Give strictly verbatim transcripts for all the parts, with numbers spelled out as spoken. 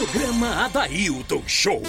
Programa Adailton Show.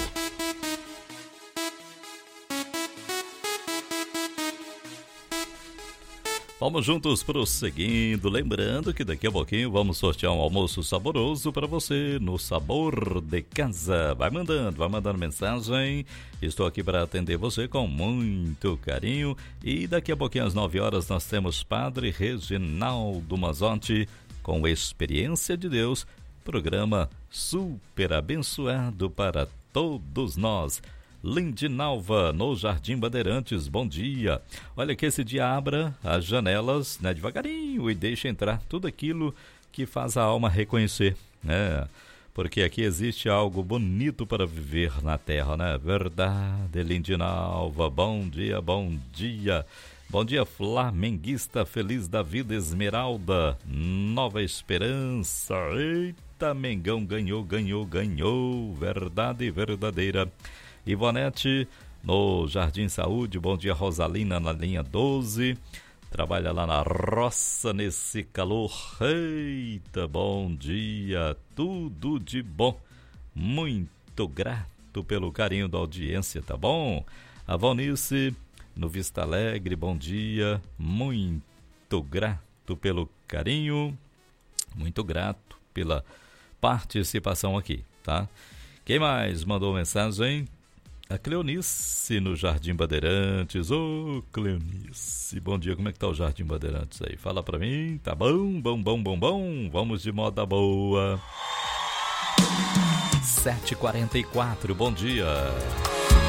Vamos juntos prosseguindo, lembrando que daqui a pouquinho vamos sortear um almoço saboroso para você no Sabor de Casa. Vai mandando, vai mandando mensagem. Estou aqui para atender você com muito carinho. E daqui a pouquinho às nove horas nós temos Padre Reginaldo Mazzotti com Experiência de Deus, programa super abençoado para todos nós. Lindinalva, no Jardim Bandeirantes, bom dia. Olha que esse dia abra as janelas, né, devagarinho, e deixa entrar tudo aquilo que faz a alma reconhecer, né? Porque aqui existe algo bonito para viver na terra, né? Verdade, Lindinalva, bom dia, bom dia. Bom dia, flamenguista, feliz da vida, Esmeralda, Nova Esperança. Eita, Mengão ganhou, ganhou, ganhou, verdade verdadeira. Ivonete, no Jardim Saúde, bom dia, Rosalina, na linha doze, trabalha lá na roça nesse calor, eita, bom dia, tudo de bom, muito grato pelo carinho da audiência, tá bom? A Valnice, no Vista Alegre, bom dia, muito grato pelo carinho, muito grato pela participação aqui, tá? Quem mais mandou mensagem? A Cleonice no Jardim Bandeirantes. Ô, oh, Cleonice, bom dia, como é que tá o Jardim Bandeirantes aí? Fala pra mim, tá bom, bom, bom, bom, bom, vamos de moda boa. sete e quarenta e quatro, bom dia.